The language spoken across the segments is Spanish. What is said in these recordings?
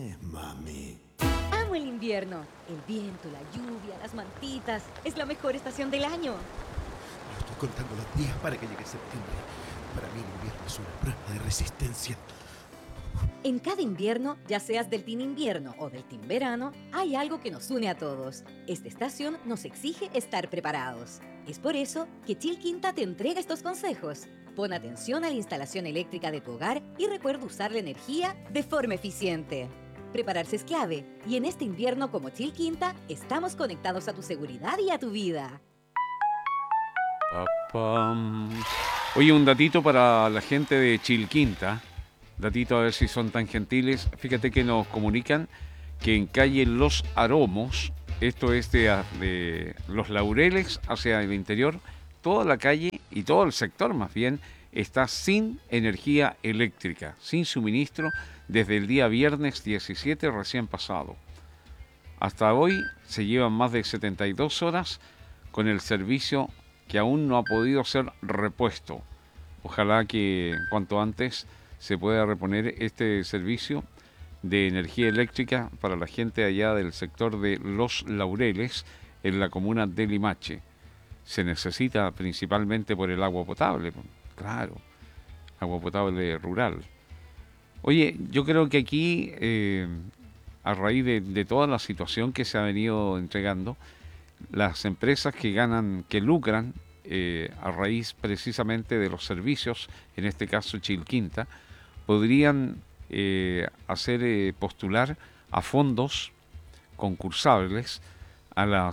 mami? Amo el invierno. El viento, la lluvia, las mantitas. Es la mejor estación del año. Yo estoy contando los días para que llegue septiembre. Para mí el invierno es una prueba de resistencia. En cada invierno, ya seas del team invierno o del team verano, hay algo que nos une a todos. Esta estación nos exige estar preparados. Es por eso que Chilquinta te entrega estos consejos. Pon atención a la instalación eléctrica de tu hogar y recuerda usar la energía de forma eficiente. Prepararse es clave y en este invierno como Chilquinta estamos conectados a tu seguridad y a tu vida. Papam. Oye, un datito para la gente de Chilquinta. Datito a ver si son tan gentiles. Fíjate que nos comunican que en calle Los Aromos, esto es de Los Laureles hacia el interior, toda la calle y todo el sector más bien está sin energía eléctrica, sin suministro desde el día viernes 17 recién pasado. Hasta hoy se llevan más de 72 horas con el servicio que aún no ha podido ser repuesto. Ojalá que cuanto antes se pueda reponer este servicio de energía eléctrica para la gente allá del sector de Los Laureles, en la comuna de Limache. Se necesita principalmente por el agua potable, claro, agua potable rural. Oye, yo creo que aquí, a raíz de toda la situación que se ha venido entregando, las empresas que ganan, que lucran, a raíz precisamente de los servicios, en este caso Chilquinta, podrían postular a fondos concursables a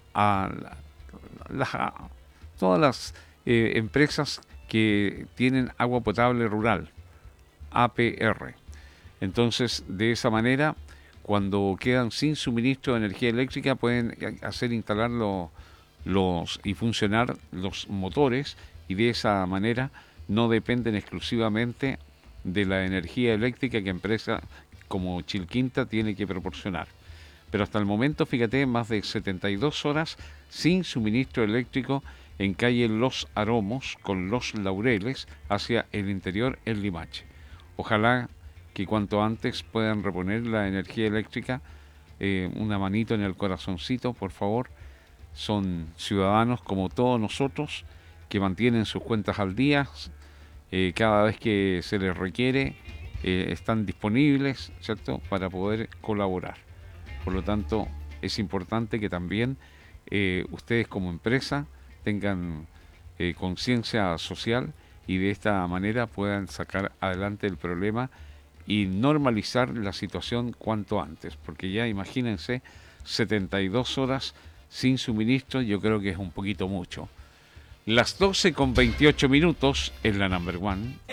todas las empresas que tienen agua potable rural, APR. Entonces, de esa manera, cuando quedan sin suministro de energía eléctrica, pueden hacer instalar y funcionar los motores, y de esa manera no dependen exclusivamente de la energía eléctrica que empresa como Chilquinta tiene que proporcionar. Pero hasta el momento, fíjate, más de 72 horas sin suministro eléctrico en calle Los Aromos con Los Laureles hacia el interior en Limache. Ojalá que cuanto antes puedan reponer la energía eléctrica. Una manito en el corazoncito, por favor. Son ciudadanos como todos nosotros que mantienen sus cuentas al día. Cada vez que se les requiere, están disponibles, ¿cierto?, para poder colaborar. Por lo tanto, es importante que también ustedes como empresa tengan conciencia social y de esta manera puedan sacar adelante el problema y normalizar la situación cuanto antes, porque ya imagínense 72 horas sin suministro, yo creo que es un poquito mucho. Las 12:28 en la Number One.